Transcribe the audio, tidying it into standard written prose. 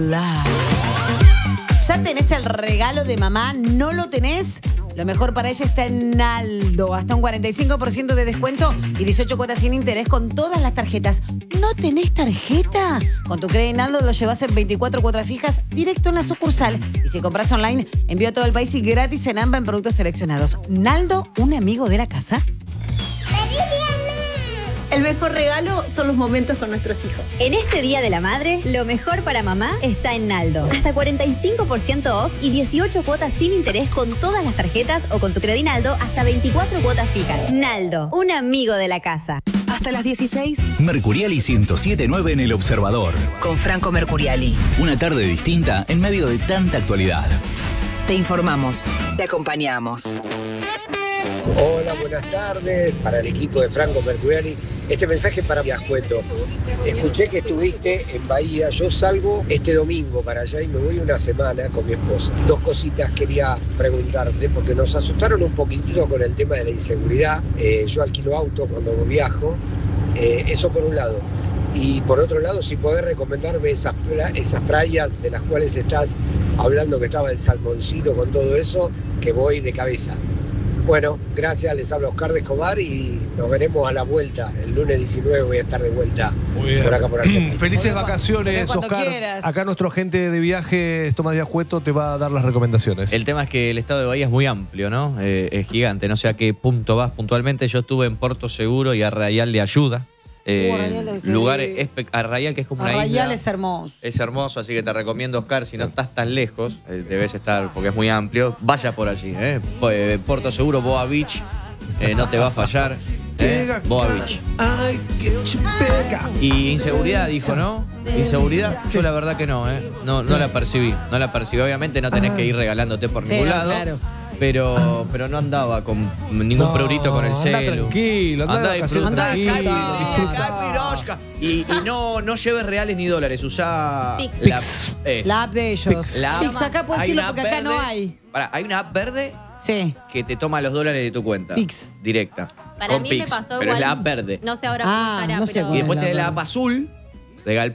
¿Ya tenés el regalo de mamá? ¿No lo tenés? Lo mejor para ella está en Naldo. Hasta un 45% de descuento y 18 cuotas sin interés con todas las tarjetas. ¿No tenés tarjeta? Con tu crédito Naldo lo llevas en 24 cuotas fijas directo en la sucursal. Y si compras online, envío a todo el país y gratis en AMBA en productos seleccionados. Naldo, un amigo de la casa. El mejor regalo son los momentos con nuestros hijos. En este Día de la Madre, lo mejor para mamá está en Naldo. Hasta 45% off y 18 cuotas sin interés con todas las tarjetas o con tu crédito Naldo hasta 24 cuotas fijas. Naldo, un amigo de la casa. Hasta las 16. Mercuriali 107.9 en El Observador. Con Franco Mercuriali. Una tarde distinta en medio de tanta actualidad. Te informamos. Te acompañamos. Hola, buenas tardes. Para el equipo de Franco Mercuriali, este mensaje para Viajueto. Escuché que estuviste en Bahía. Yo salgo este domingo para allá y me voy una semana con mi esposa. Dos cositas quería preguntarte, porque nos asustaron un poquitito con el tema de la inseguridad. Yo alquilo auto cuando viajo. Eso por un lado. Y por otro lado, si podés recomendarme esas playas de las cuales estás hablando, que estaba el Salmoncito con todo eso, que voy de cabeza. Bueno, gracias, les habla Oscar de Escobar y nos veremos a la vuelta. El lunes 19 voy a estar de vuelta por acá por Argentina. Felices vacaciones, Oscar. Quieras. Acá nuestro agente de viajes, Tomás Díaz Cueto, te va a dar las recomendaciones. El tema es que el estado de Bahía es muy amplio, ¿no? Es gigante, no sé a qué punto vas puntualmente. Yo estuve en Puerto Seguro y Arrayal de Ayuda. Lugares Arrayal, que es como una isla. Arrayal es hermoso. Es hermoso, así que te recomiendo, Oscar, si no estás tan lejos, debes estar, porque es muy amplio, vaya por allí, Puerto Seguro, Boa Beach, no te va a fallar, Boa Beach. Y inseguridad, dijo, ¿no? Inseguridad, yo la verdad que no, no la percibí, obviamente no tenés que ir regalándote por ningún lado. Claro. Pero no andaba con ningún prurito con el celu. Tranquilo, anda tranquilo. Y no lleves reales ni dólares, usá la app de ellos. Pix, acá puedo decirlo porque acá no hay. Hay una app verde que te toma los dólares de tu cuenta. Pix. Directa. Para con mí Pix, me pasó pero igual. es la app verde. No sé ahora cómo estará, no sé pero... Y después tenés la app azul de Galpón.